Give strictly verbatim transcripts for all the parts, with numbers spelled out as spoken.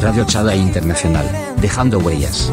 Radio Chada Internacional, dejando huellas.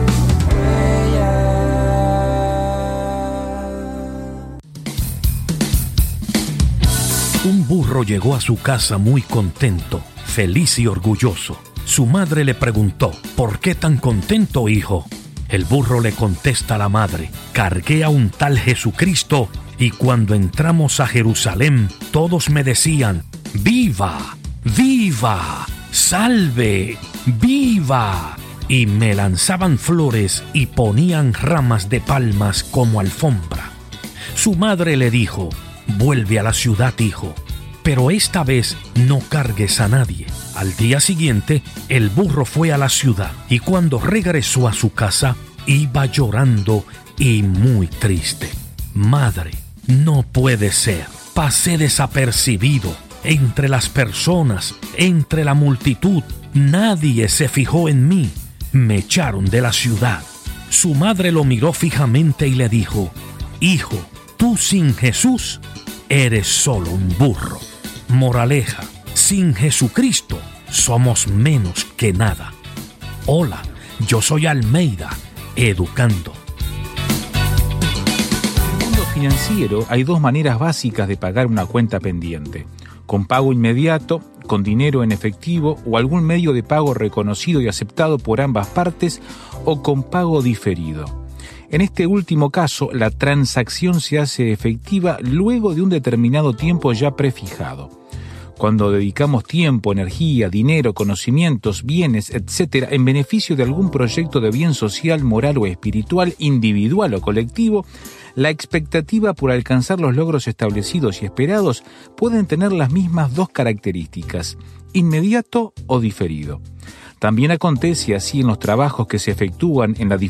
Un burro llegó a su casa muy contento, feliz y orgulloso. Su madre le preguntó: ¿por qué tan contento, hijo? El burro le contesta a la madre: cargué a un tal Jesucristo y cuando entramos a Jerusalén todos me decían: ¡viva! ¡Viva! ¡Salve! ¡Viva! Y me lanzaban flores y ponían ramas de palmas como alfombra. Su madre le dijo: vuelve a la ciudad, hijo, pero esta vez no cargues a nadie. Al día siguiente, el burro fue a la ciudad y cuando regresó a su casa, iba llorando y muy triste. Madre, no puede ser. Pasé desapercibido entre las personas, entre la multitud. Nadie se fijó en mí. Me echaron de la ciudad. Su madre lo miró fijamente y le dijo: hijo, tú sin Jesús eres solo un burro. Moraleja: sin Jesucristo somos menos que nada. Hola, yo soy Almeida, educando. En el mundo financiero hay dos maneras básicas de pagar una cuenta pendiente: con pago inmediato, con dinero en efectivo o algún medio de pago reconocido y aceptado por ambas partes, o con pago diferido. En este último caso, la transacción se hace efectiva luego de un determinado tiempo ya prefijado. Cuando dedicamos tiempo, energía, dinero, conocimientos, bienes, etcétera, en beneficio de algún proyecto de bien social, moral o espiritual, individual o colectivo, la expectativa por alcanzar los logros establecidos y esperados pueden tener las mismas dos características: inmediato o diferido. También acontece así en los trabajos que se efectúan en la diferencia